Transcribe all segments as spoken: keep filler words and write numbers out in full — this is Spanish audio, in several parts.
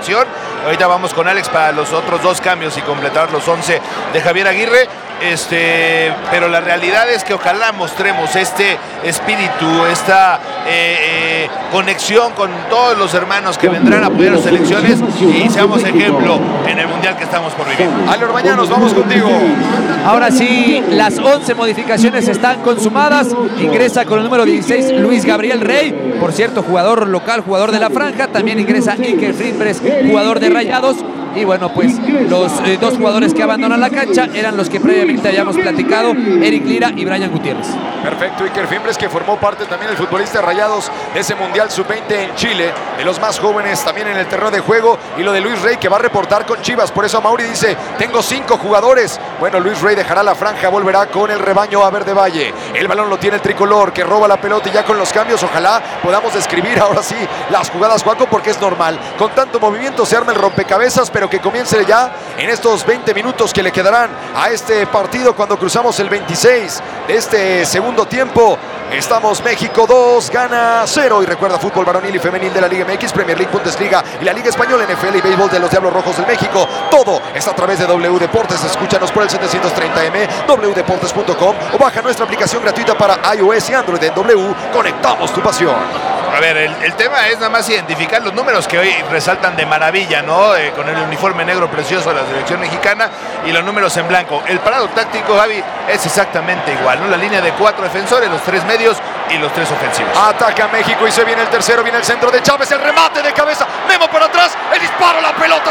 selección. Ahorita vamos con Alex para los otros dos cambios y completar los once de Javier Aguirre. Este, pero la realidad es que ojalá mostremos este espíritu, esta eh, eh, conexión con todos los hermanos que vendrán a apoyar las selecciones y seamos ejemplo en el mundial que estamos por vivir. Ale Orbañanos, vamos contigo. Ahora sí, las once modificaciones están consumadas. Ingresa con el número dieciséis Luis Gabriel Rey, por cierto, jugador local, jugador de la franja. También ingresa Iker Fimbres, jugador de Rayados. Y bueno, pues los eh, dos jugadores que abandonan la cancha eran los que previamente habíamos platicado, Eric Lira y Brian Gutiérrez. Perfecto, Iker Fimbres, que formó parte también del futbolista de Rayados de ese Mundial sub veinte en Chile, de los más jóvenes también en el terreno de juego. Y lo de Luis Rey, que va a reportar con Chivas. Por eso Mauri dice, tengo cinco jugadores. Bueno, Luis Rey dejará la franja, volverá con el rebaño a Verde Valle. El balón lo tiene el tricolor, que roba la pelota, y ya con los cambios ojalá podamos describir ahora sí las jugadas, Juaco, porque es normal. Con tanto movimiento se arma el rompecabezas, pero que comience ya en estos veinte minutos que le quedarán a este partido cuando cruzamos el veintiséis de este segundo tiempo. Estamos México dos, Ghana cero. Y recuerda, fútbol varonil y femenil de la Liga M X, Premier League, Bundesliga y la Liga Española, N F L y béisbol de los Diablos Rojos del México. Todo está a través de W Deportes. Escúchanos por el setecientos treinta M, w deportes punto com, o baja nuestra aplicación gratuita para iOS y Android. En W, conectamos tu pasión. A ver, el, el tema es nada más identificar los números que hoy resaltan de maravilla, ¿no? Eh, con el uniforme negro precioso de la selección mexicana y los números en blanco. El parado táctico, Javi, es exactamente igual, ¿no? La línea de cuatro defensores, los tres medios y los tres ofensivos. Ataca México y se viene el tercero, viene el centro de Chávez, el remate de cabeza, Memo por atrás, el disparo, la pelota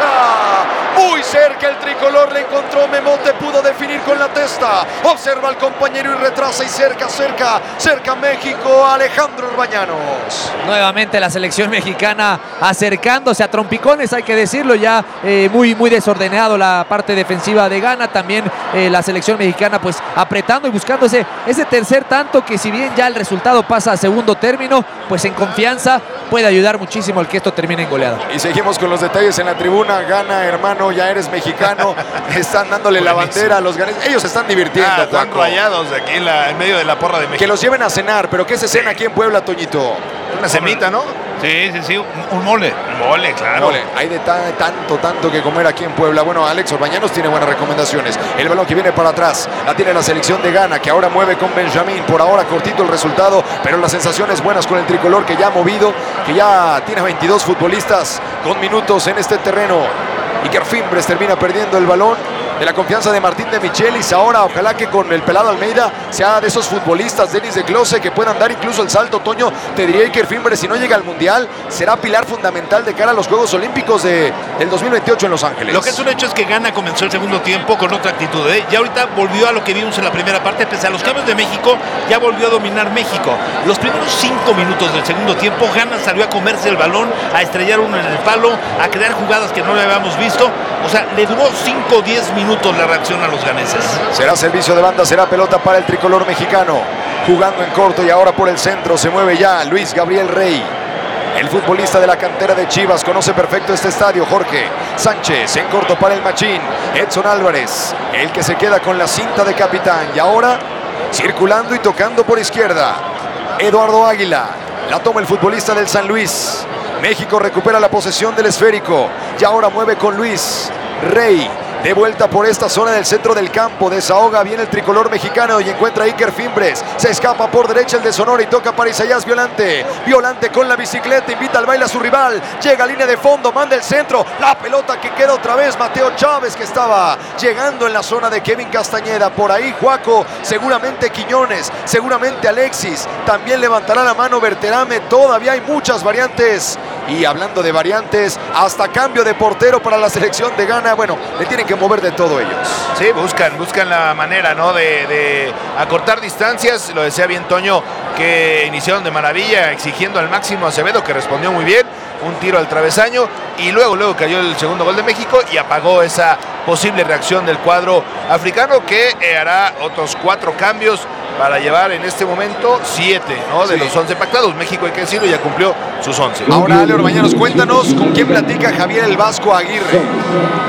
cerca, muy cerca el tricolor, le encontró Memote, pudo definir con la testa, observa al compañero y retrasa y cerca, cerca, cerca México, Alejandro Orbañanos. Nuevamente la selección mexicana acercándose a trompicones, hay que decirlo, ya eh, muy, muy desordenado la parte defensiva de Ghana. También eh, la selección mexicana pues apretando y buscando ese, ese tercer tanto, que si bien ya el resultado pasa a segundo término, pues en confianza puede ayudar muchísimo al que esto termine en goleada. Y seguimos con los detalles en la tribuna. Ghana, hermano, ya eres mexicano. Están dándole la bandera a los ganes. Ellos se están divirtiendo. Ah, están rayados aquí en, la, en medio de la porra de México. Que los lleven a cenar, pero ¿qué se cena aquí en Puebla, Toñito? Una semita, ¿no? Sí, sí, sí, un, un mole. Un mole, claro. Mole. Hay de ta tanto, tanto que comer aquí en Puebla. Bueno, Alex Orbañanos tiene buenas recomendaciones. El balón que viene para atrás, la tiene la selección de Ghana, que ahora mueve con Benjamín. Por ahora cortito el resultado, pero las sensaciones buenas con el tricolor, que ya ha movido, que ya tiene veintidós futbolistas con minutos en este terreno. Iker Fimbres termina perdiendo el balón de la confianza de Martín de Michelis. Ahora ojalá que con el pelado Almeida sea de esos futbolistas, Denis de Close, que puedan dar incluso el salto. Toño, te diría, Iker Fimbres, si no llega al Mundial, será pilar fundamental de cara a los Juegos Olímpicos de, del dos mil veintiocho en Los Ángeles. Lo que es un hecho es que Ghana comenzó el segundo tiempo con otra actitud, ¿eh? Ya ahorita volvió a lo que vimos en la primera parte, pese a los cambios de México, ya volvió a dominar México. Los primeros cinco minutos del segundo tiempo, Ghana salió a comerse el balón, a estrellar uno en el palo, a crear jugadas que no le habíamos visto. O sea, le duró cinco o diez minutos la reacción a los ganeses. Será servicio de banda, será pelota para el tricolor mexicano. Jugando en corto y ahora por el centro se mueve ya Luis Gabriel Rey. El futbolista de la cantera de Chivas conoce perfecto este estadio. Jorge Sánchez en corto para el machín. Edson Álvarez, el que se queda con la cinta de capitán. Y ahora circulando y tocando por izquierda, Eduardo Águila. La toma el futbolista del San Luis. México recupera la posesión del esférico. Y ahora mueve con Luis Rey. De vuelta por esta zona del centro del campo. Desahoga bien el tricolor mexicano y encuentra a Iker Fimbres. Se escapa por derecha el de Sonora y toca para Isaías Violante. Violante con la bicicleta, invita al baile a su rival. Llega a línea de fondo, manda el centro. La pelota que queda otra vez Mateo Chávez, que estaba llegando en la zona de Kevin Castañeda. Por ahí Juaco, seguramente Quiñones, seguramente Alexis. También levantará la mano Berterame. Todavía hay muchas variantes. Y hablando de variantes, hasta cambio de portero para la selección de Ghana. Bueno, le tienen que mover de todo ellos. Sí, buscan, buscan la manera, ¿no? De, de acortar distancias. Lo decía bien Toño, que iniciaron de maravilla, exigiendo al máximo a Acevedo, que respondió muy bien. Un tiro al travesaño y luego, luego cayó el segundo gol de México y apagó esa posible reacción del cuadro africano, que eh, hará otros cuatro cambios para llevar en este momento siete, ¿no? De sí. Los once pactados. México, hay que decirlo, ya cumplió sus once. Ahora, Ale Orbañanos, cuéntanos con quién platica Javier el Vasco Aguirre.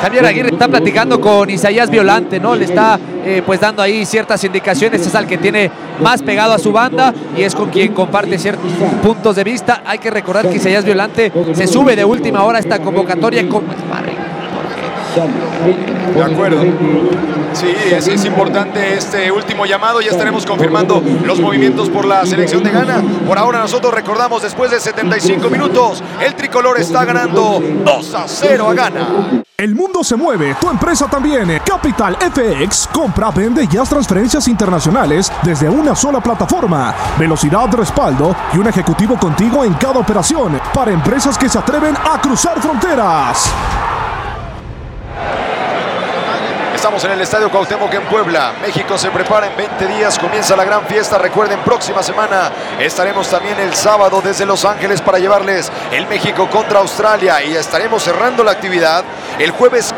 Javier Aguirre está platicando con Isaías Violante, ¿no? Le está eh, pues dando ahí ciertas indicaciones, es al que tiene más pegado a su banda y es con quien comparte ciertos puntos de vista. Hay que recordar que Isaías Violante se sube de última hora a esta convocatoria con De acuerdo. Sí, es, es importante este último llamado. Ya estaremos confirmando los movimientos por la selección de Ghana. Por ahora nosotros recordamos, después de setenta y cinco minutos, el tricolor está ganando dos a cero a Ghana. El mundo se mueve, tu empresa también. Capital F X compra, vende y haz transferencias internacionales desde una sola plataforma. Velocidad, respaldo y un ejecutivo contigo en cada operación para empresas que se atreven a cruzar fronteras. Estamos en el Estadio Cuauhtémoc en Puebla. México se prepara en veinte días. Comienza la gran fiesta. Recuerden, próxima semana estaremos también el sábado desde Los Ángeles para llevarles el México contra Australia. Y estaremos cerrando la actividad el jueves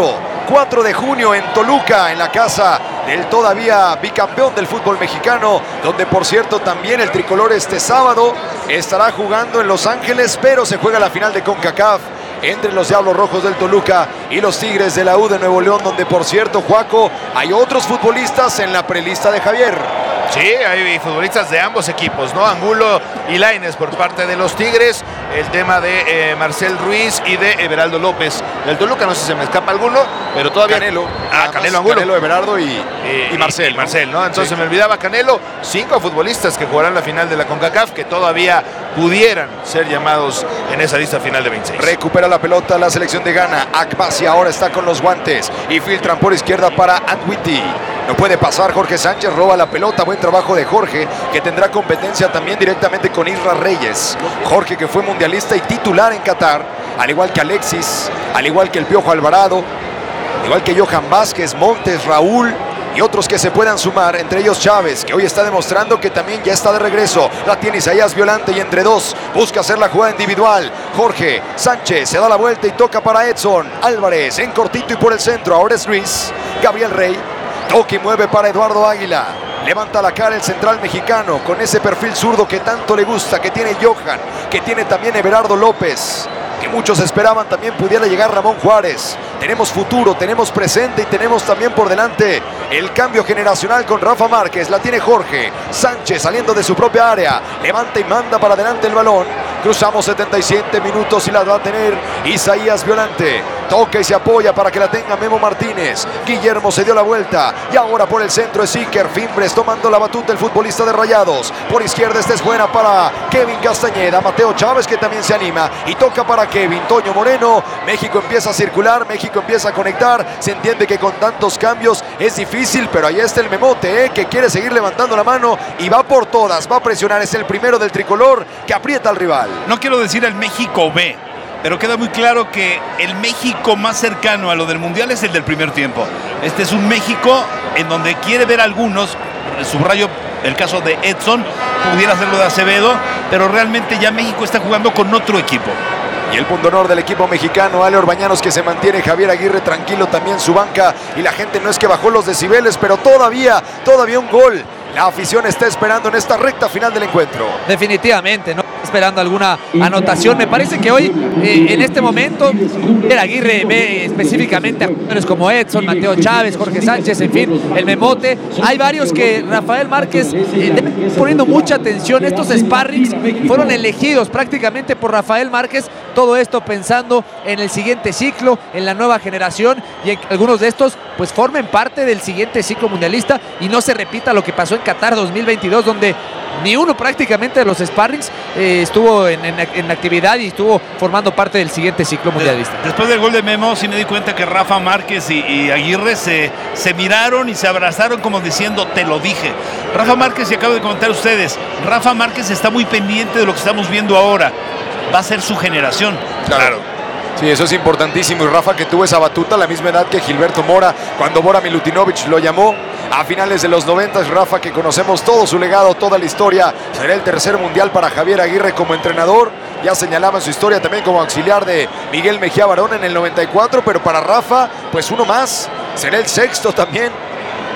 cuatro de junio en Toluca, en la casa del todavía bicampeón del fútbol mexicano, donde por cierto también el tricolor este sábado estará jugando en Los Ángeles, pero se juega la final de CONCACAF entre los Diablos Rojos del Toluca y los Tigres de la U de Nuevo León, donde por cierto, Juaco, hay otros futbolistas en la prelista de Javier. Sí, hay futbolistas de ambos equipos, ¿no? Angulo y Lainez por parte de los Tigres. El tema de eh, Marcel Ruiz y de Everaldo López. Del Toluca no sé si se me escapa alguno, pero todavía... Canelo. Ah, Canelo Angulo. Canelo, Everardo y, eh, y Marcel. Y Marcel, ¿no? Entonces sí. me olvidaba Canelo. Cinco futbolistas que jugarán la final de la CONCACAF que todavía pudieran ser llamados en esa lista final de veintiséis. Recupera la pelota la selección de Ghana. Akbasi ahora está con los guantes y filtran por izquierda para Antwiti. No puede pasar, Jorge Sánchez roba la pelota. Buen trabajo de Jorge, que tendrá competencia también directamente con Isra Reyes. Jorge, que fue mundialista y titular en Qatar, al igual que Alexis, al igual que el Piojo Alvarado, al igual que Johan Vázquez, Montes, Raúl y otros que se puedan sumar, entre ellos Chávez, que hoy está demostrando que también ya está de regreso. La tiene Isaías Violante y entre dos busca hacer la jugada individual. Jorge Sánchez se da la vuelta y toca para Edson Álvarez en cortito y por el centro. Ahora es Luis Gabriel Rey. Toque y mueve para Eduardo Águila. Levanta la cara el central mexicano con ese perfil zurdo que tanto le gusta, que tiene Johan, que tiene también Everardo López, que muchos esperaban también pudiera llegar Ramón Juárez. Tenemos futuro, tenemos presente y tenemos también por delante el cambio generacional con Rafa Márquez. La tiene Jorge Sánchez saliendo de su propia área. Levanta y manda para adelante el balón. Cruzamos setenta y siete minutos y la va a tener Isaías Violante. Toca y se apoya para que la tenga Memo Martínez. Guillermo se dio la vuelta y ahora por el centro es Iker Fimbres tomando la batuta el futbolista de Rayados. Por izquierda esta es buena para Kevin Castañeda. Mateo Chávez, que también se anima y toca para Kevin. Toño Moreno. México empieza a circular, México empieza a conectar. Se entiende que con tantos cambios es difícil, pero ahí está el Memote, ¿eh? que quiere seguir levantando la mano y va por todas, va a presionar. Es el primero del tricolor que aprieta al rival. No quiero decir el México B, pero queda muy claro que el México más cercano a lo del Mundial es el del primer tiempo. Este es un México en donde quiere ver a algunos, subrayo el caso de Edson, pudiera hacerlo de Acevedo, pero realmente ya México está jugando con otro equipo. Y el punto honor del equipo mexicano, Ale Orbañanos, que se mantiene. Javier Aguirre tranquilo también su banca. Y la gente no es que bajó los decibeles, pero todavía, todavía un gol. La afición está esperando en esta recta final del encuentro. Definitivamente, ¿no? Esperando alguna anotación. Me parece que hoy, eh, en este momento, el Aguirre ve específicamente a jugadores como Edson, Mateo Chávez, Jorge Sánchez, en fin, el Memote. Hay varios que Rafael Márquez eh, debe estar poniendo mucha atención. Estos sparrings fueron elegidos prácticamente por Rafael Márquez. Todo esto pensando en el siguiente ciclo, en la nueva generación, y en algunos de estos pues formen parte del siguiente ciclo mundialista y no se repita lo que pasó en Qatar dos mil veintidós, donde ni uno prácticamente de los sparrings eh, estuvo en, en, en actividad y estuvo formando parte del siguiente ciclo mundialista. Después del gol de Memo, sí me di cuenta que Rafa Márquez y, y Aguirre se, se miraron y se abrazaron como diciendo, te lo dije. Rafa Márquez, y acabo de comentar a ustedes, Rafa Márquez está muy pendiente de lo que estamos viendo ahora. Va a ser su generación. Claro. Sí, eso es importantísimo. Y Rafa, que tuvo esa batuta a la misma edad que Gilberto Mora, cuando Bora Milutinovic lo llamó a finales de los noventas. Rafa, que conocemos todo su legado, toda la historia. Será el tercer mundial para Javier Aguirre como entrenador. Ya señalaba en su historia también como auxiliar de Miguel Mejía Barón en el noventa y cuatro. Pero para Rafa, pues uno más. Será el sexto también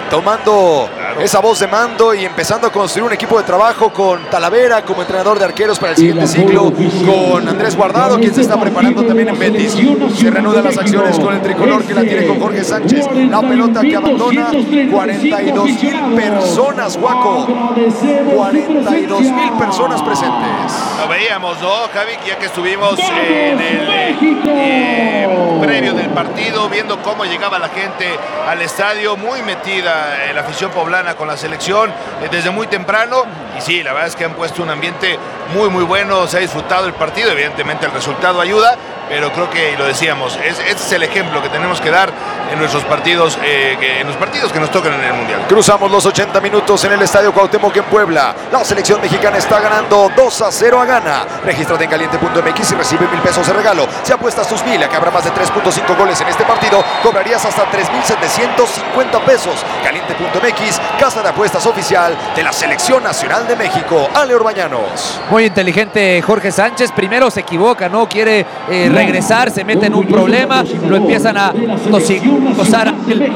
tomando Claro. esa voz de mando y empezando a construir un equipo de trabajo con Talavera como entrenador de arqueros para el siguiente ciclo, con Andrés Guardado, quien se está preparando también en Betis. Se reanudan las acciones con el tricolor que la tiene con Jorge Sánchez. La pelota que abandona cuarenta y dos mil personas, Guaco. cuarenta y dos mil personas presentes. Lo veíamos, ¿no, Javi? Ya que estuvimos en el eh, previo del partido, viendo cómo llegaba la gente al estadio, muy metida eh, la afición poblana con la selección eh, desde muy temprano. Y sí, la verdad es que han puesto un ambiente muy, muy bueno. Se ha disfrutado el partido, evidentemente el resultado ayuda, pero creo que, y lo decíamos, es, ese es el ejemplo que tenemos que dar en nuestros partidos, eh, que, en los partidos que nos tocan en el Mundial. Cruzamos los ochenta minutos en el Estadio Cuauhtémoc en Puebla. La selección mexicana está ganando dos a cero a Ghana. Regístrate en caliente punto m x y recibe mil pesos de regalo. Si apuestas tus mil a que habrá más de tres punto cinco goles en este partido, cobrarías hasta tres mil setecientos cincuenta pesos. caliente punto m x, casa de apuestas oficial de la Selección Nacional de México. Ale Orbañanos. Muy inteligente Jorge Sánchez. Primero se equivoca, no quiere eh, regresar, se mete en un problema, lo empiezan a tosar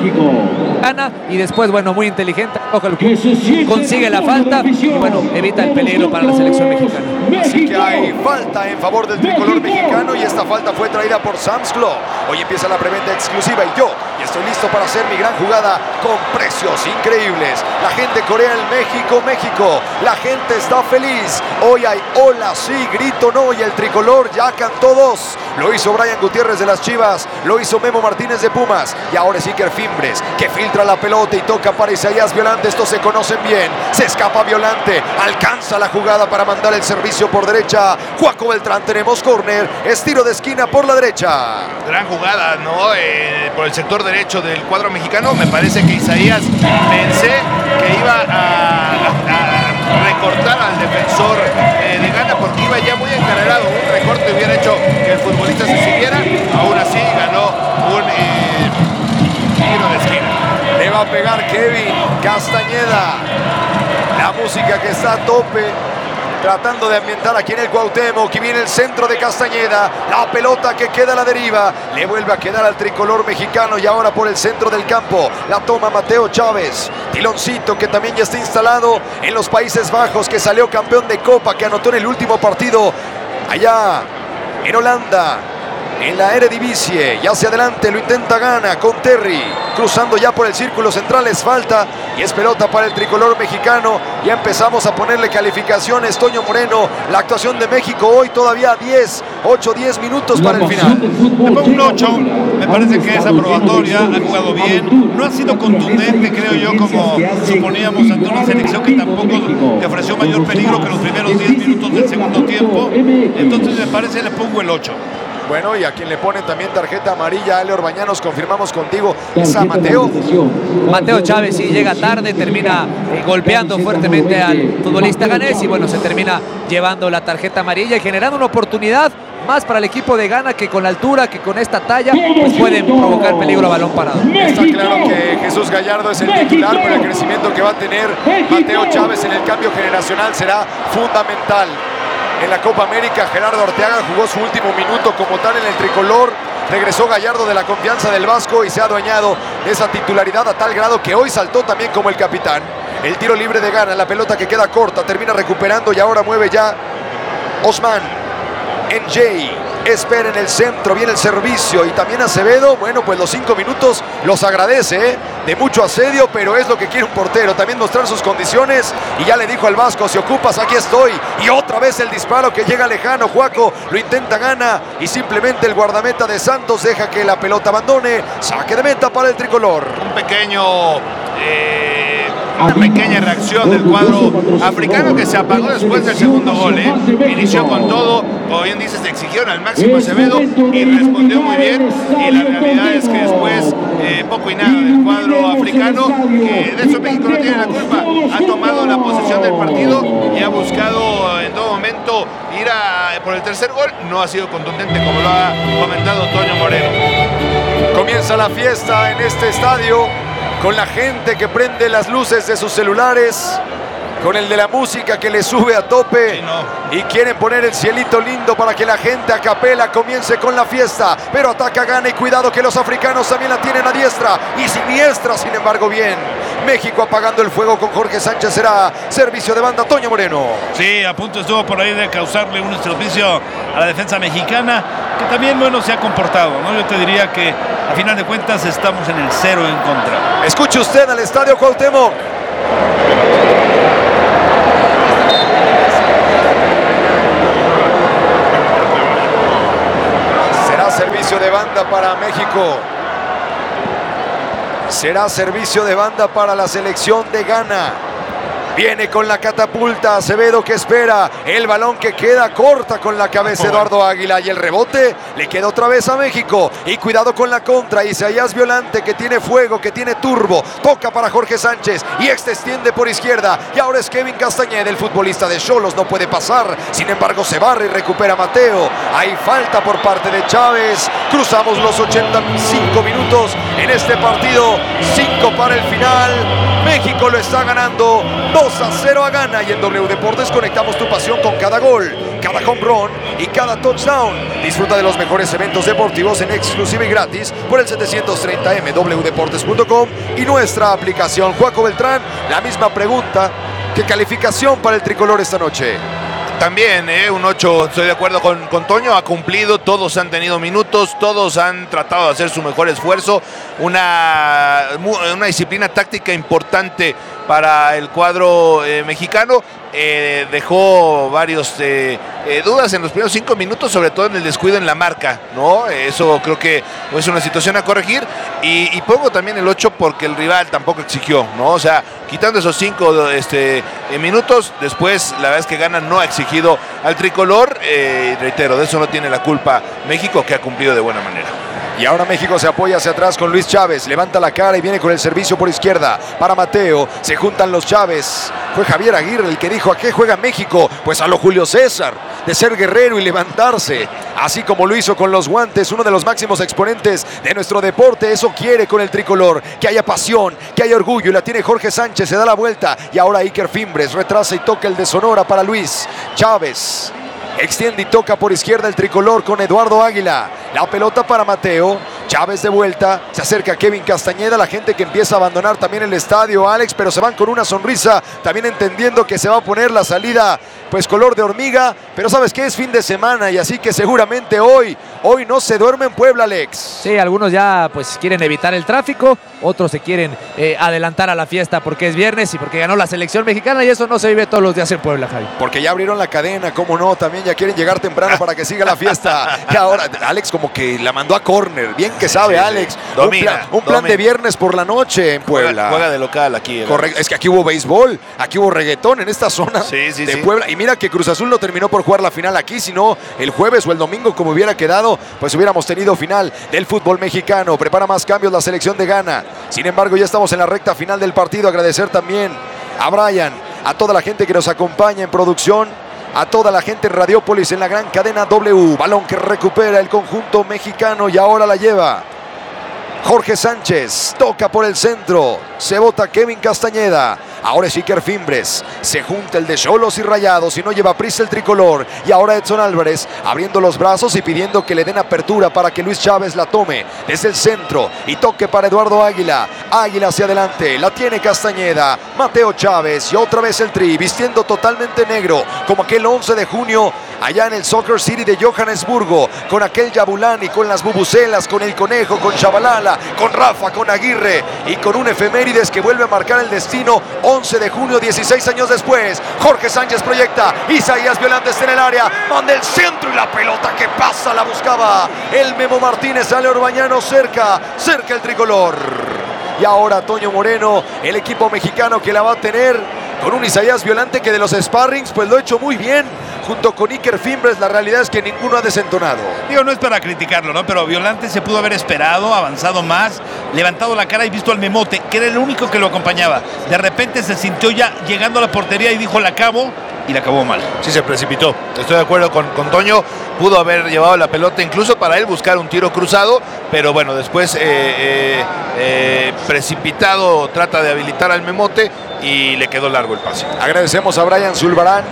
gana y después, bueno, muy inteligente, consigue la falta y bueno, evita el peligro para la selección mexicana. Así que hay falta en favor del tricolor mexicano y esta falta fue traída por Sam's Club. Hoy empieza la preventa exclusiva y yo y estoy listo para hacer mi gran jugada con precios increíbles. La gente corea el México, México. La gente está feliz. Hoy hay hola, sí, grito, no. Y el tricolor ya cantó dos. Lo hizo Brian Gutiérrez de las Chivas. Lo hizo Memo Martínez de Pumas. Y ahora es Iker Fimbres, que filtra la pelota y toca para Isaías Violante. Estos se conocen bien. Se escapa Violante. Alcanza la jugada para mandar el servicio por derecha. Juaco Beltrán, tenemos córner. Estiro de esquina por la derecha. Gran jugada, ¿no? Eh, por el sector derecho del cuadro mexicano. Me parece que Isaías, pensé que iba a, a recortar al defensor eh, de Ghana porque iba ya muy encarrerado. Un recorte hubiera hecho que el futbolista se siguiera. Aún así ganó un eh, tiro de esquina. Le va a pegar Kevin Castañeda. La música que está a tope, tratando de ambientar aquí en el Cuauhtémoc. Y viene el centro de Castañeda. La pelota que queda a la deriva. Le vuelve a quedar al tricolor mexicano. Y ahora por el centro del campo la toma Mateo Chávez. Tiloncito, que también ya está instalado en los Países Bajos, que salió campeón de Copa, que anotó en el último partido allá en Holanda, en la Eredivisie. Y hacia adelante lo intenta Ghana con Terry, cruzando ya por el círculo central. Es falta y es pelota para el tricolor mexicano. Ya empezamos a ponerle calificaciones. Toño Moreno, la actuación de México hoy todavía diez, ocho, diez minutos para el final. Le pongo un ocho, me parece que es aprobatoria, ha jugado bien, no ha sido contundente, creo yo, como suponíamos, ante una selección que tampoco te ofreció mayor peligro que los primeros diez minutos del segundo tiempo. Entonces me parece, le pongo el ocho. Bueno, y a quien le ponen también tarjeta amarilla, Ale Orbañanos, confirmamos contigo, es a Mateo. Mateo Chávez sí llega tarde, termina eh, golpeando fuertemente al futbolista ganés y bueno, se termina llevando la tarjeta amarilla y generando una oportunidad más para el equipo de Ghana, que con la altura, que con esta talla, pues pueden provocar peligro a balón parado. Está claro que Jesús Gallardo es el titular, pero el crecimiento que va a tener Mateo Chávez en el cambio generacional será fundamental. En la Copa América, Gerardo Arteaga jugó su último minuto como tal en el tricolor. Regresó Gallardo de la confianza del Vasco y se ha adueñado de esa titularidad a tal grado que hoy saltó también como el capitán. El tiro libre de Ghana, la pelota que queda corta, termina recuperando y ahora mueve ya Osman. N J espera en el centro, viene el servicio y también Acevedo. Bueno, pues los cinco minutos los agradece, ¿eh? De mucho asedio, pero es lo que quiere un portero, también mostrar sus condiciones. Y ya le dijo al Vasco, si ocupas, aquí estoy. Y otra vez el disparo que llega lejano. Juaco lo intenta, Ghana, y simplemente el guardameta de Santos deja que la pelota abandone. Saque de meta para el tricolor. Un pequeño... Eh... Una pequeña reacción del cuadro africano que se apagó después del segundo gol, ¿eh? Inició con todo, como bien dices, le exigieron al máximo Acevedo y respondió muy bien. Y la realidad es que después, eh, poco y nada del cuadro africano, que de eso México no tiene la culpa. Ha tomado la posesión del partido y ha buscado en todo momento ir a, por el tercer gol. No ha sido contundente, como lo ha comentado Toño Moreno. Comienza la fiesta en este estadio, con la gente que prende las luces de sus celulares, con el de la música que le sube a tope, sí, no. Y quieren poner el cielito lindo para que la gente a capela comience con la fiesta. Pero ataca Ghana y cuidado que los africanos también la tienen a diestra y siniestra, sin embargo bien. México apagando el fuego con Jorge Sánchez. Será servicio de banda. Toño Moreno. Sí, a punto estuvo por ahí de causarle un estropicio a la defensa mexicana, que también, bueno, se ha comportado, ¿no? Yo te diría que a final de cuentas estamos en el cero en contra. Escuche usted al Estadio Cuauhtémoc. Será servicio de banda para México. Será servicio de banda para la selección de Ghana. Viene con la catapulta Acevedo, que espera el balón, que queda corta con la cabeza Eduardo Águila, y el rebote le queda otra vez a México. Y cuidado con la contra, Isaías Violante, que tiene fuego, que tiene turbo, toca para Jorge Sánchez y este extiende por izquierda, y ahora es Kevin Castañeda, el futbolista de Xolos, no puede pasar, sin embargo se barra y recupera Mateo. Hay falta por parte de Chávez. Cruzamos los ochenta y cinco minutos en este partido, cinco para el final. México lo está ganando dos a cero a Ghana, y en W Deportes conectamos tu pasión con cada gol, cada home run y cada touchdown. Disfruta de los mejores eventos deportivos en exclusiva y gratis por el setecientos treinta M, w deportes punto com y nuestra aplicación. Juaco Beltrán, la misma pregunta. ¿Qué calificación para el tricolor esta noche? También, eh, un ocho, estoy de acuerdo con, con Toño, ha cumplido, todos han tenido minutos, todos han tratado de hacer su mejor esfuerzo, una, una disciplina táctica importante para el cuadro eh, mexicano. Eh, dejó varios eh, eh, dudas en los primeros cinco minutos, sobre todo en el descuido en la marca, ¿no? Eso creo que es una situación a corregir, y, y pongo también el ocho porque el rival tampoco exigió, ¿no? O sea, quitando esos cinco este, eh, minutos, después la verdad es que Ghana no ha exigido al tricolor, eh, y reitero, de eso no tiene la culpa México, que ha cumplido de buena manera. Y ahora México se apoya hacia atrás con Luis Chávez. Levanta la cara y viene con el servicio por izquierda para Mateo. Se juntan los Chávez. Fue Javier Aguirre el que dijo: ¿a qué juega México? Pues a lo Julio César, de ser guerrero y levantarse, así como lo hizo con los guantes, uno de los máximos exponentes de nuestro deporte. Eso quiere con el tricolor, que haya pasión, que haya orgullo, y la tiene Jorge Sánchez. Se da la vuelta y ahora Iker Fimbres retrasa y toca el de Sonora para Luis Chávez. Extiende y toca por izquierda el tricolor con Eduardo Águila. La pelota para Mateo. Chávez de vuelta. Se acerca Kevin Castañeda. La gente que empieza a abandonar también el estadio, Alex, pero se van con una sonrisa, también entendiendo que se va a poner la salida pues color de hormiga. Pero sabes que es fin de semana, y así que seguramente hoy, hoy no se duerme en Puebla, Alex. Sí, algunos ya pues quieren evitar el tráfico, otros se quieren eh, adelantar a la fiesta porque es viernes y porque ganó la selección mexicana, y eso no se vive todos los días en Puebla, Javi. Porque ya abrieron la cadena, cómo no, también ya quieren llegar temprano para que siga la fiesta. Y ahora Alex como que la mandó a córner, bien que sabe, sí, Alex. Sí. Domina, un plan, un plan de viernes por la noche en Puebla. Juega, juega de local aquí. Correcto, es que aquí hubo béisbol, aquí hubo reggaetón en esta zona sí, sí, de sí. Puebla. Y mira que Cruz Azul no terminó por jugar la final aquí, sino el jueves o el domingo, como hubiera quedado, pues hubiéramos tenido final del fútbol mexicano. Prepara más cambios la selección de Ghana. Sin embargo, ya estamos en la recta final del partido. Agradecer también a Brian, a toda la gente que nos acompaña en producción, a toda la gente en Radiópolis, en la gran cadena W. Balón que recupera el conjunto mexicano y ahora la lleva Jorge Sánchez. Toca por el centro, se bota Kevin Castañeda. Ahora es Iker Fimbres. Se junta el de Xolos y Rayados y no lleva prisa el tricolor. Y ahora Edson Álvarez abriendo los brazos y pidiendo que le den apertura para que Luis Chávez la tome desde el centro y toque para Eduardo Águila. Águila hacia adelante, la tiene Castañeda. Mateo Chávez y otra vez el Tri, vistiendo totalmente negro, como aquel once de junio allá en el Soccer City de Johannesburgo, con aquel Yabulani, con las bubucelas, con el Conejo, con Chabalala, con Rafa, con Aguirre y con un efemérides que vuelve a marcar el destino. once de junio, dieciséis años después, Jorge Sánchez proyecta, Isaías Violante está en el área, manda el centro y la pelota que pasa, la buscaba el Memo Martínez, sale Orbañano cerca, cerca el tricolor. Y ahora Toño Moreno, el equipo mexicano que la va a tener con un Isaías Violante que de los sparrings pues lo ha hecho muy bien, junto con Iker Fimbres. La realidad es que ninguno ha desentonado. Digo, no es para criticarlo, ¿no? Pero Violante se pudo haber esperado, avanzado más, levantado la cara y visto al Memote, que era el único que lo acompañaba. De repente se sintió ya llegando a la portería y dijo: la acabo, y la acabó mal. Sí, se precipitó. Estoy de acuerdo con, con Toño. Pudo haber llevado la pelota incluso para él buscar un tiro cruzado, pero bueno, después eh, eh, eh, precipitado trata de habilitar al Memote y le quedó largo el pase. Agradecemos a Brian Zulbarán,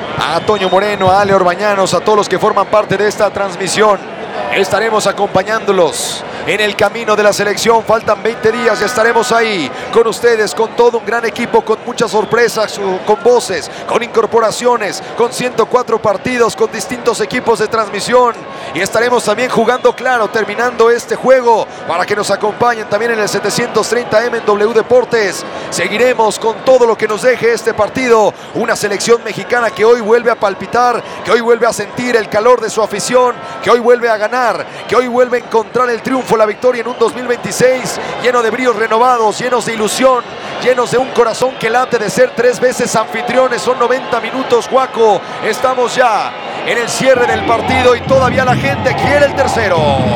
a Toño Moreno, a Ale Orbañanos, a todos los que forman parte de esta transmisión. Estaremos acompañándolos en el camino de la selección. Faltan veinte días y estaremos ahí con ustedes, con todo un gran equipo, con muchas sorpresas, con voces, con incorporaciones, con ciento cuatro partidos, con distintos equipos de transmisión. Y estaremos también jugando claro, terminando este juego, para que nos acompañen también en el setecientos treinta eme en W Deportes. Seguiremos con todo lo que nos deje este partido. Una selección mexicana que hoy vuelve a palpitar, que hoy vuelve a sentir el calor de su afición, que hoy vuelve a ganar, que hoy vuelve a encontrar el triunfo, la victoria en un dos mil veintiséis lleno de bríos renovados, llenos de ilusión, llenos de un corazón que late de ser tres veces anfitriones. Son noventa minutos, Juaco. Estamos ya en el cierre del partido y todavía la gente quiere el tercero.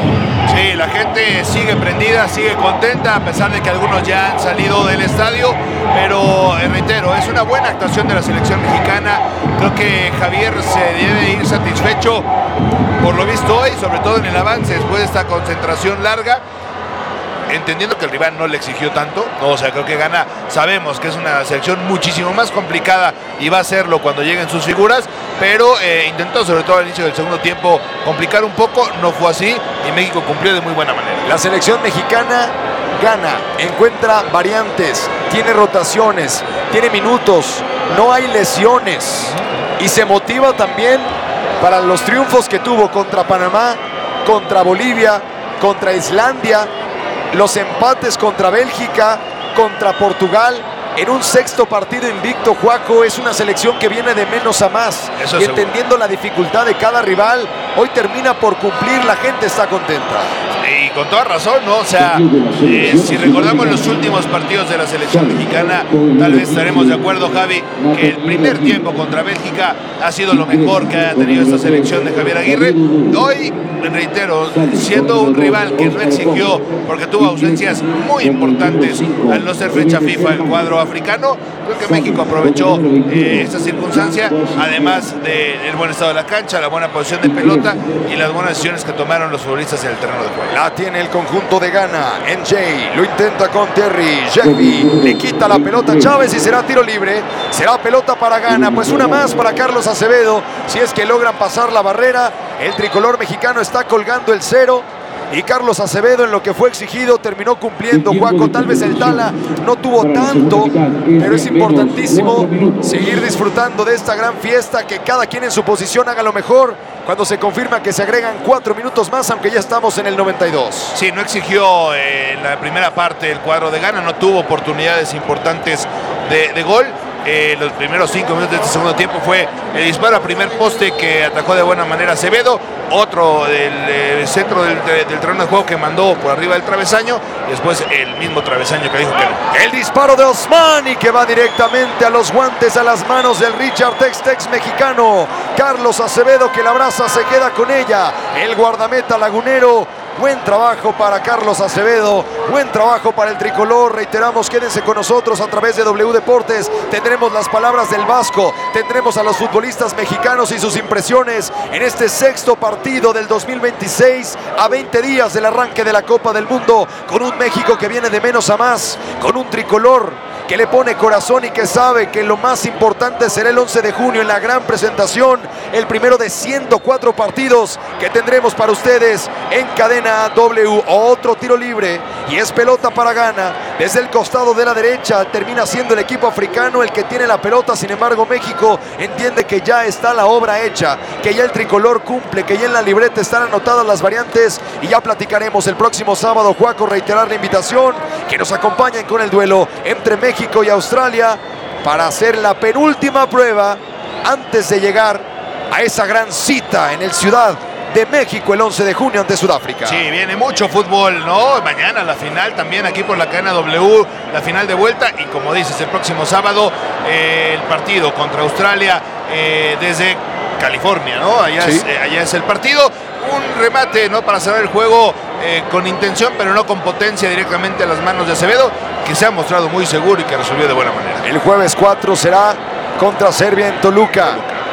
Sí, la gente sigue prendida, sigue contenta, a pesar de que algunos ya han salido del estadio, pero eh, reitero, es una buena actuación de la selección mexicana. Creo que Javier se debe ir satisfecho por lo visto hoy, sobre todo en el avance después de esta concentración larga, entendiendo que el rival no le exigió tanto, no, o sea, creo que gana, sabemos que es una selección muchísimo más complicada y va a serlo cuando lleguen sus figuras, pero eh, intentó sobre todo al inicio del segundo tiempo complicar un poco, no fue así y México cumplió de muy buena manera. La selección mexicana gana, encuentra variantes, tiene rotaciones, tiene minutos, no hay lesiones y se motiva también para los triunfos que tuvo contra Panamá, contra Bolivia, contra Islandia, los empates contra Bélgica, contra Portugal. En un sexto partido invicto, Juaco, es una selección que viene de menos a más. Eso y seguro. entendiendo la dificultad de cada rival, hoy termina por cumplir, la gente está contenta. Y con toda razón, ¿no? O sea, eh, si recordamos los últimos partidos de la selección mexicana, tal vez estaremos de acuerdo, Javi, que el primer tiempo contra Bélgica ha sido lo mejor que ha tenido esta selección de Javier Aguirre. Hoy, reitero, siendo un rival que no exigió, porque tuvo ausencias muy importantes al no ser fecha FIFA el cuadro africano, creo que México aprovechó eh, esta circunstancia, además del buen estado de la cancha, la buena posición de pelota y las buenas decisiones que tomaron los futbolistas en el terreno de juego. La tiene el conjunto de Ghana. N J lo intenta con Terry. Jeffy le quita la pelota a Chávez y será tiro libre. Será pelota para Ghana. Pues una más para Carlos Acevedo. Si es que logran pasar la barrera, el tricolor mexicano está colgando el cero. Y Carlos Acevedo, en lo que fue exigido, terminó cumpliendo. Juaco, tal vez el Tala no tuvo tanto, pero es importantísimo seguir disfrutando de esta gran fiesta, que cada quien en su posición haga lo mejor. Cuando se confirma que se agregan cuatro minutos más, aunque ya estamos en el noventa y dos. Sí, no exigió eh, en la primera parte el cuadro de Ghana, no tuvo oportunidades importantes de, de gol. Eh, los primeros cinco minutos de este segundo tiempo fue el disparo a primer poste que atacó de buena manera Acevedo, otro del eh, centro del, de, del terreno de juego que mandó por arriba del travesaño y después el mismo travesaño que dijo que no. El disparo de Osmani que va directamente a los guantes, a las manos del Richard Tex-Tex mexicano. Carlos Acevedo, que la abraza, se queda con ella. El guardameta lagunero. Buen trabajo para Carlos Acevedo, buen trabajo para el tricolor. Reiteramos, quédense con nosotros a través de W Deportes. Tendremos las palabras del Vasco, tendremos a los futbolistas mexicanos y sus impresiones en este sexto partido del dos mil veintiséis, a veinte días del arranque de la Copa del Mundo, con un México que viene de menos a más, con un tricolor que le pone corazón y que sabe que lo más importante será el once de junio en la gran presentación, el primero de ciento cuatro partidos que tendremos para ustedes en Cadena W. Otro tiro libre y es pelota para Ghana. Desde el costado de la derecha termina siendo el equipo africano el que tiene la pelota. Sin embargo, México entiende que ya está la obra hecha, que ya el tricolor cumple, que ya en la libreta están anotadas las variantes y ya platicaremos el próximo sábado. Juaco, reiterar la invitación que nos acompañen con el duelo entre México y Australia para hacer la penúltima prueba antes de llegar a esa gran cita en el Ciudad de México el once de junio ante Sudáfrica. Sí, viene mucho fútbol, ¿no? Mañana la final también aquí por la cadena W, la final de vuelta y como dices, el próximo sábado eh, el partido contra Australia eh, desde California, ¿no? Allá, sí. es, eh, allá es el partido. Un remate, ¿no? Para cerrar el juego eh, con intención, pero no con potencia, directamente a las manos de Acevedo, que se ha mostrado muy seguro y que resolvió de buena manera. El jueves cuatro será contra Serbia en Toluca,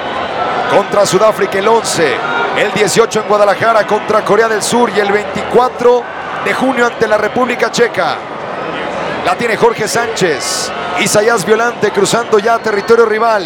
contra Sudáfrica el once, el dieciocho en Guadalajara contra Corea del Sur y el veinticuatro de junio ante la República Checa. La tiene Jorge Sánchez. Isaías Violante cruzando ya territorio rival.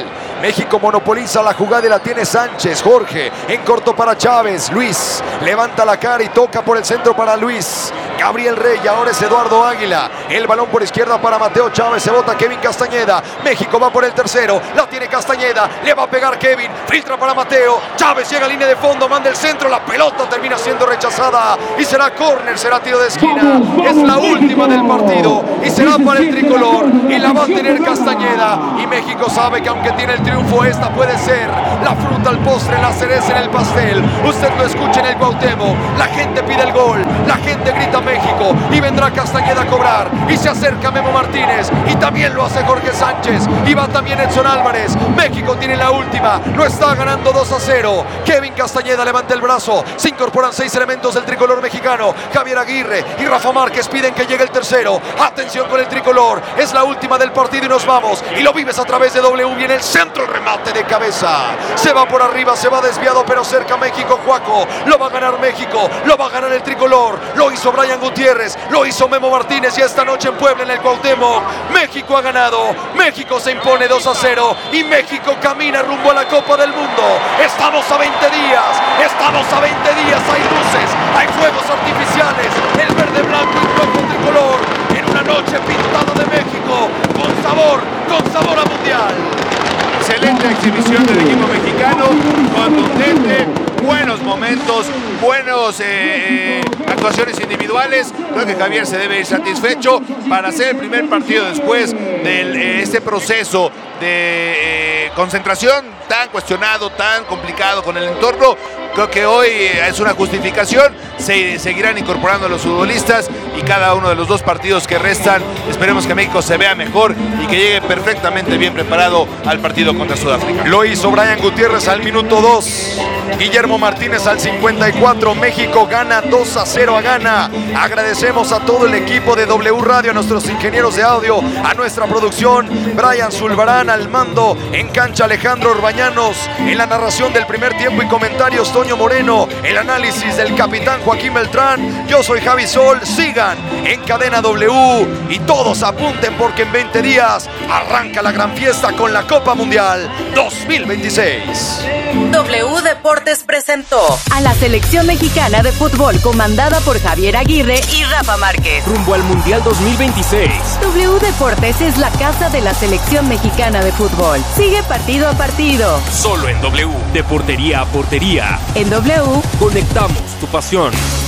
México monopoliza la jugada y la tiene Sánchez. Jorge en corto para Chávez. Luis levanta la cara y toca por el centro para Luis Gabriel Rey. Ahora es Eduardo Águila. El balón por izquierda para Mateo Chávez. Se bota Kevin Castañeda. México va por el tercero. La tiene Castañeda. Le va a pegar Kevin. Filtra para Mateo. Chávez llega a línea de fondo. Manda el centro. La pelota termina siendo rechazada. Y será córner. Será tiro de esquina. Es la última del partido. Y será para el tricolor. Y la va a tener Castañeda. Y México sabe que aunque tiene el triunfo, esta puede ser la fruta al postre, la cereza en el pastel. Usted lo escucha en el Cuauhtémoc. La gente pide el gol. La gente grita México. Y vendrá Castañeda a cobrar. Y se acerca Memo Martínez. Y también lo hace Jorge Sánchez. Y va también Edson Álvarez. México tiene la última. Lo está ganando dos a cero. Kevin Castañeda levanta el brazo. Se incorporan seis elementos del tricolor mexicano. Javier Aguirre y Rafa Márquez piden que llegue el tercero. Atención con el tricolor. Es la última del partido y nos vamos. Y lo vives a través de W. Viene el centro, el remate de cabeza. Se va por arriba, se va desviado, pero cerca México. Juaco. Lo va a ganar México. Lo va a ganar el tricolor. Lo hizo Brian Gutiérrez. Lo hizo Memo Martínez. Y esta noche en Puebla, en el Cuauhtémoc, México ha ganado. México se impone dos a cero. Y México camina rumbo a la Copa del Mundo. Estamos a veinte días. Estamos a veinte días. Hay luces. Hay fuegos artificiales. El verde, blanco y rojo tricolor. En una noche pintada de México. Con sabor. Con sabor a mundial. Excelente exhibición del equipo mexicano, contundente, buenos momentos, buenos eh, eh, actuaciones individuales. Creo que Javier se debe ir satisfecho para hacer el primer partido después de eh, este proceso de eh, concentración tan cuestionado, tan complicado con el entorno. Creo que hoy es una justificación. Se seguirán incorporando los futbolistas y cada uno de los dos partidos que restan, esperemos que México se vea mejor y que llegue perfectamente bien preparado al partido contra Sudáfrica. Lo hizo Brian Gutiérrez al minuto dos. Guillermo Martínez al cincuenta y cuatro. México gana dos a cero a Ghana. Agradecemos a todo el equipo de W Radio, a nuestros ingenieros de audio, a nuestra producción, Brian Zulbarán al mando, en cancha Alejandro Orbañanos, en la narración del primer tiempo y comentarios Toño Moreno, el análisis del capitán Joaquín Beltrán. Yo soy Javi Sol. Sigan en Cadena W y todos apunten porque en veinte días arranca la gran fiesta con la Copa Mundial dos mil veintiséis. W Deportes presentó a la selección mexicana de fútbol comandada por Javier Aguirre y Rafa Márquez. Rumbo al Mundial dos mil veintiséis. W Deportes es la casa de la selección mexicana de fútbol. Sigue partido a partido. Solo en W. De portería a portería. En W. Conectamos tu pasión.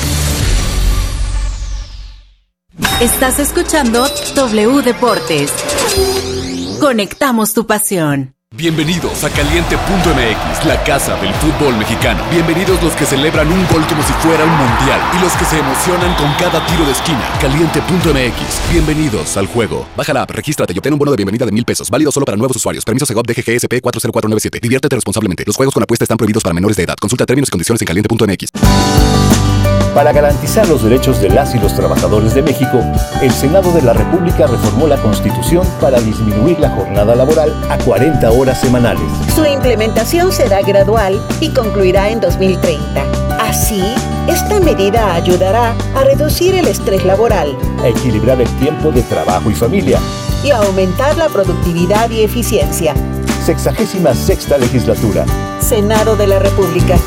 Estás escuchando W Deportes. Conectamos tu pasión. Bienvenidos a Caliente punto M X, la casa del fútbol mexicano. Bienvenidos los que celebran un gol como si fuera un mundial y los que se emocionan con cada tiro de esquina. Caliente punto M X, bienvenidos al juego. Baja la app, regístrate y obtén un bono de bienvenida de mil pesos, válido solo para nuevos usuarios. Permiso Segov D G G S P cuatro cero cuatro nueve siete. Diviértete responsablemente. Los juegos con apuesta están prohibidos para menores de edad. Consulta términos y condiciones en caliente punto M X. Para garantizar los derechos de las y los trabajadores de México, el Senado de la República reformó la Constitución para disminuir la jornada laboral a cuarenta horas semanales. Su implementación será gradual y concluirá en dos mil treinta. Así, esta medida ayudará a reducir el estrés laboral, a equilibrar el tiempo de trabajo y familia y a aumentar la productividad y eficiencia. Sexagésima sexta legislatura. Senado de la República.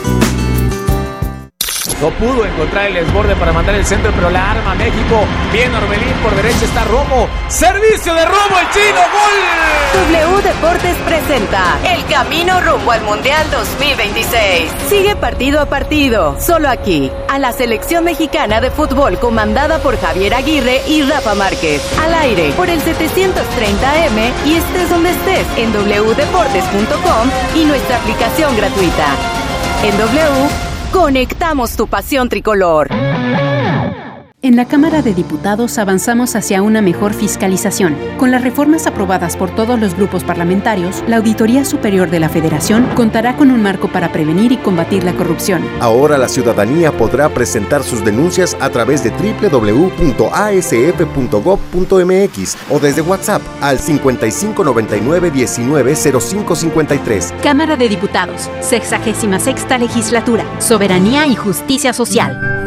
No pudo encontrar el desborde para mandar el centro, pero la arma México. Bien Orbelín, por derecha está Romo. Servicio de Romo, el chino, gol. W Deportes presenta el camino rumbo al Mundial dos mil veintiséis. Sigue partido a partido, solo aquí, a la selección mexicana de fútbol comandada por Javier Aguirre y Rafa Márquez. Al aire por el setecientos treinta A M y estés donde estés en w deportes punto com y nuestra aplicación gratuita. En W, conectamos tu pasión tricolor. En la Cámara de Diputados avanzamos hacia una mejor fiscalización. Con las reformas aprobadas por todos los grupos parlamentarios, la Auditoría Superior de la Federación contará con un marco para prevenir y combatir la corrupción. Ahora la ciudadanía podrá presentar sus denuncias a través de doble u doble u doble u punto a s f punto gob punto m x o desde WhatsApp al cincuenta y cinco noventa y nueve diecinueve cero cinco cincuenta y tres. Cámara de Diputados, sexagésima sexta legislatura, soberanía y justicia social.